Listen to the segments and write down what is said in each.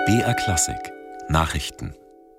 BR Klassik Nachrichten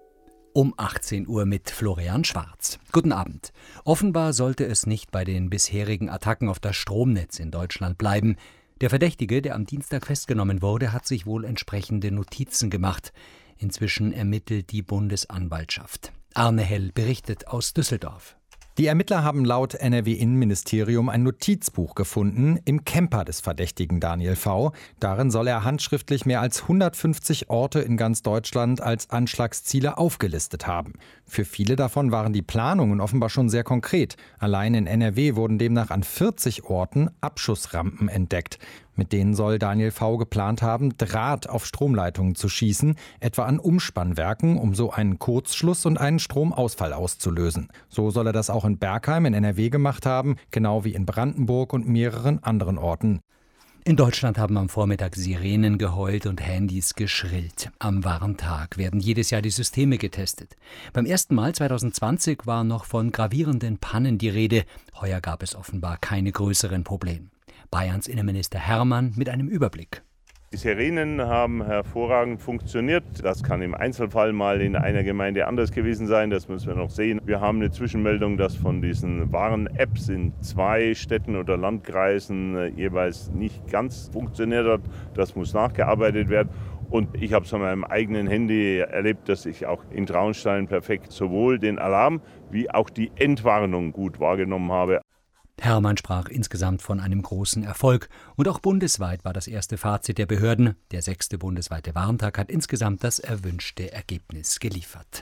Um 18 Uhr mit Florian Schwarz. Guten Abend. Offenbar sollte es nicht bei den bisherigen Attacken auf das Stromnetz in Deutschland bleiben. Der Verdächtige, der am Dienstag festgenommen wurde, hat sich wohl entsprechende Notizen gemacht. Inzwischen ermittelt die Bundesanwaltschaft. Arne Hell berichtet aus Düsseldorf. Die Ermittler haben laut NRW-Innenministerium ein Notizbuch gefunden im Camper des Verdächtigen Daniel V. Darin soll er handschriftlich mehr als 150 Orte in ganz Deutschland als Anschlagsziele aufgelistet haben. Für viele davon waren die Planungen offenbar schon sehr konkret. Allein in NRW wurden demnach an 40 Orten Abschussrampen entdeckt. Mit denen soll Daniel V. geplant haben, Draht auf Stromleitungen zu schießen, etwa an Umspannwerken, um so einen Kurzschluss und einen Stromausfall auszulösen. So soll er das auch in Bergheim in NRW gemacht haben, genau wie in Brandenburg und mehreren anderen Orten. In Deutschland haben am Vormittag Sirenen geheult und Handys geschrillt. Am Warntag werden jedes Jahr die Systeme getestet. Beim ersten Mal 2020 war noch von gravierenden Pannen die Rede. Heuer gab es offenbar keine größeren Probleme. Bayerns Innenminister Hermann mit einem Überblick. Die Sirenen haben hervorragend funktioniert. Das kann im Einzelfall mal in einer Gemeinde anders gewesen sein, das müssen wir noch sehen. Wir haben eine Zwischenmeldung, dass von diesen Warn-Apps in 2 Städten oder Landkreisen jeweils nicht ganz funktioniert hat. Das muss nachgearbeitet werden. Und ich habe es an meinem eigenen Handy erlebt, dass ich auch in Traunstein perfekt sowohl den Alarm wie auch die Entwarnung gut wahrgenommen habe. Hermann sprach insgesamt von einem großen Erfolg. Und auch bundesweit war das erste Fazit der Behörden. Der 6. bundesweite Warntag hat insgesamt das erwünschte Ergebnis geliefert.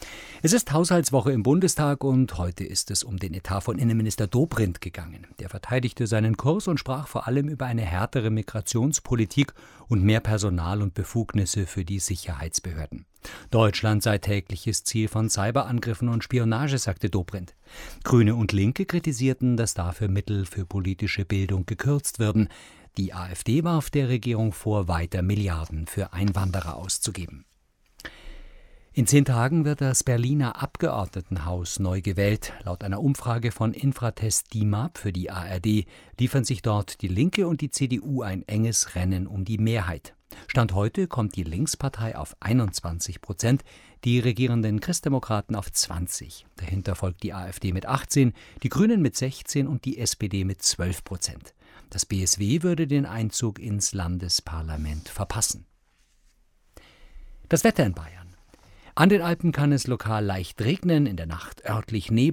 Es ist Haushaltswoche im Bundestag und heute ist es um den Etat von Innenminister Dobrindt gegangen. Der verteidigte seinen Kurs und sprach vor allem über eine härtere Migrationspolitik und mehr Personal und Befugnisse für die Sicherheitsbehörden. Deutschland sei tägliches Ziel von Cyberangriffen und Spionage, sagte Dobrindt. Grüne und Linke kritisierten, dass dafür Mittel für politische Bildung gekürzt würden. Die AfD warf der Regierung vor, weiter Milliarden für Einwanderer auszugeben. In 10 Tagen wird das Berliner Abgeordnetenhaus neu gewählt. Laut einer Umfrage von Infratest DIMAP für die ARD liefern sich dort die Linke und die CDU ein enges Rennen um die Mehrheit. Stand heute kommt die Linkspartei auf 21%, die regierenden Christdemokraten auf 20%. Dahinter folgt die AfD mit 18%, die Grünen mit 16% und die SPD mit 12%. Das BSW würde den Einzug ins Landesparlament verpassen. Das Wetter in Bayern. An den Alpen kann es lokal leicht regnen, in der Nacht örtlich Nebel.